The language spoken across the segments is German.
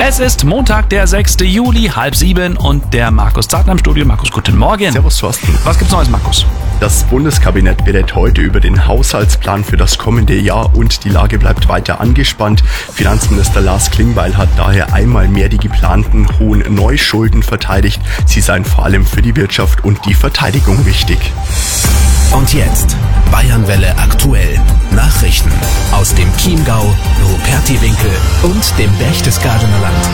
Es ist Montag, der 6. Juli, 6:30 und der Markus Zartner im Studio. Markus, guten Morgen. Servus, Thorsten. Was gibt's Neues, Markus? Das Bundeskabinett berät heute über den Haushaltsplan für das kommende Jahr und die Lage bleibt weiter angespannt. Finanzminister Lars Klingbeil hat daher einmal mehr die geplanten hohen Neuschulden verteidigt. Sie seien vor allem für die Wirtschaft und die Verteidigung wichtig. Und jetzt Bayernwelle aktuell. Nachrichten aus dem Chiemgau, Rupertiwinkel und dem Berchtesgadener Land.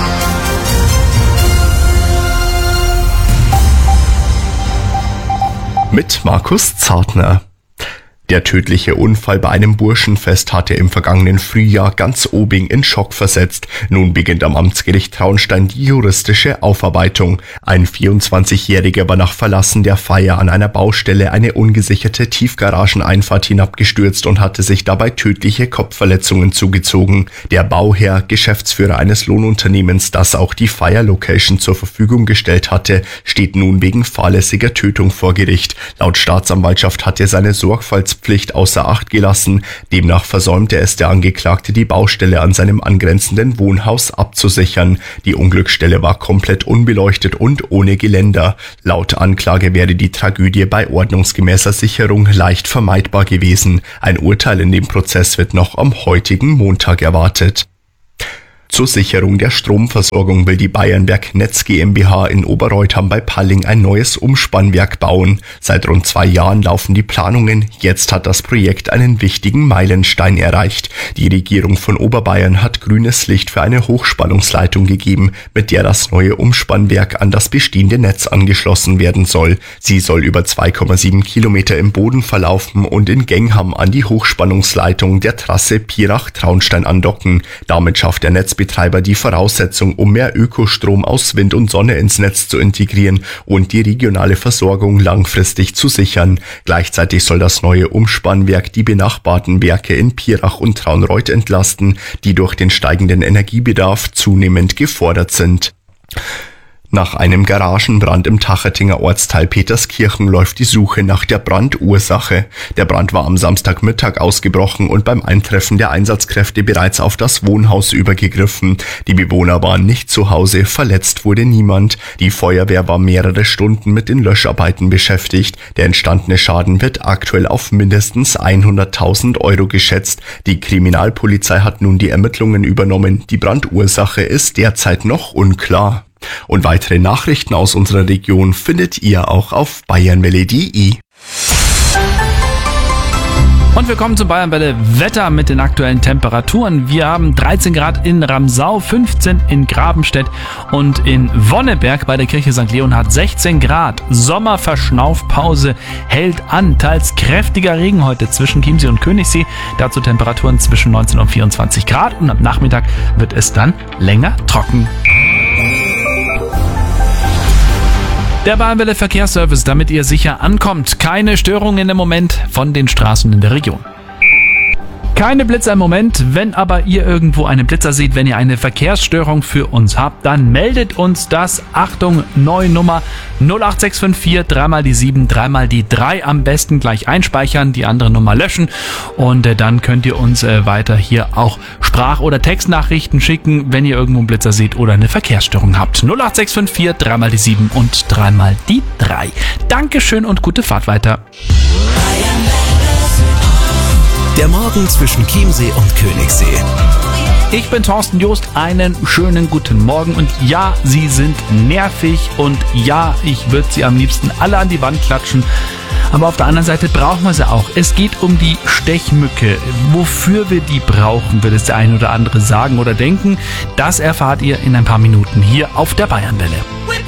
Mit Markus Zartner. Der tödliche Unfall bei einem Burschenfest hatte im vergangenen Frühjahr ganz Obing in Schock versetzt. Nun beginnt am Amtsgericht Traunstein die juristische Aufarbeitung. Ein 24-Jähriger war nach Verlassen der Feier an einer Baustelle eine ungesicherte Tiefgarageneinfahrt hinabgestürzt und hatte sich dabei tödliche Kopfverletzungen zugezogen. Der Bauherr, Geschäftsführer eines Lohnunternehmens, das auch die Feierlocation zur Verfügung gestellt hatte, steht nun wegen fahrlässiger Tötung vor Gericht. Laut Staatsanwaltschaft hat er seine Sorgfaltspflicht außer Acht gelassen. Demnach versäumte es der Angeklagte, die Baustelle an seinem angrenzenden Wohnhaus abzusichern. Die Unglücksstelle war komplett unbeleuchtet und ohne Geländer. Laut Anklage wäre die Tragödie bei ordnungsgemäßer Sicherung leicht vermeidbar gewesen. Ein Urteil in dem Prozess wird noch am heutigen Montag erwartet. Zur Sicherung der Stromversorgung will die Bayernwerk Netz GmbH in Oberreutham bei Palling ein neues Umspannwerk bauen. Seit rund 2 Jahren laufen die Planungen. Jetzt hat das Projekt einen wichtigen Meilenstein erreicht. Die Regierung von Oberbayern hat grünes Licht für eine Hochspannungsleitung gegeben, mit der das neue Umspannwerk an das bestehende Netz angeschlossen werden soll. Sie soll über 2,7 Kilometer im Boden verlaufen und in Gengham an die Hochspannungsleitung der Trasse Pirach-Traunstein andocken. Damit schafft der Netzbetreiber die Voraussetzung, um mehr Ökostrom aus Wind und Sonne ins Netz zu integrieren und die regionale Versorgung langfristig zu sichern. Gleichzeitig soll das neue Umspannwerk die benachbarten Werke in Pirach und Traunreut entlasten, die durch den steigenden Energiebedarf zunehmend gefordert sind. Nach einem Garagenbrand im Tachertinger Ortsteil Peterskirchen läuft die Suche nach der Brandursache. Der Brand war am Samstagmittag ausgebrochen und beim Eintreffen der Einsatzkräfte bereits auf das Wohnhaus übergegriffen. Die Bewohner waren nicht zu Hause, verletzt wurde niemand. Die Feuerwehr war mehrere Stunden mit den Löscharbeiten beschäftigt. Der entstandene Schaden wird aktuell auf mindestens 100.000 € geschätzt. Die Kriminalpolizei hat nun die Ermittlungen übernommen. Die Brandursache ist derzeit noch unklar. Und weitere Nachrichten aus unserer Region findet ihr auch auf bayernwelle.de. Und wir kommen zum Bayernwelle Wetter mit den aktuellen Temperaturen. Wir haben 13 Grad in Ramsau, 15 in Grabenstedt und in Wonneberg bei der Kirche St. Leonhard 16 Grad. Sommerverschnaufpause hält an. Teils kräftiger Regen heute zwischen Chiemsee und Königssee. Dazu Temperaturen zwischen 19 und 24 Grad. Und am Nachmittag wird es dann länger trocken. Der Bayernwelle Verkehrsservice, damit ihr sicher ankommt. Keine Störungen im Moment von den Straßen in der Region. Keine Blitzer im Moment. Wenn aber ihr irgendwo einen Blitzer seht, wenn ihr eine Verkehrsstörung für uns habt, dann meldet uns das. Achtung, neue Nummer 08654, 3 die 7, 3 die 3. Am besten gleich einspeichern, die andere Nummer löschen und dann könnt ihr uns weiter hier auch Sprach- oder Textnachrichten schicken, wenn ihr irgendwo einen Blitzer seht oder eine Verkehrsstörung habt. 08654, 3 die 7 und 3 die 3. Dankeschön und gute Fahrt weiter. Der Morgen zwischen Chiemsee und Königssee. Ich bin Thorsten Joost, einen schönen guten Morgen und ja, sie sind nervig und ja, ich würde sie am liebsten alle an die Wand klatschen. Aber auf der anderen Seite brauchen wir sie auch. Es geht um die Stechmücke. Wofür wir die brauchen, wird es der ein oder andere sagen oder denken. Das erfahrt ihr in ein paar Minuten hier auf der Bayernwelle.